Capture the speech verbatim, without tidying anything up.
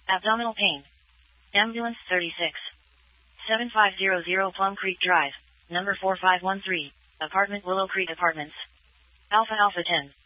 Abdominal pain. Ambulance thirty-six. seven five zero zero Plum Creek Drive, number four five one three, apartment Willow Creek Apartments. Alpha Alpha ten.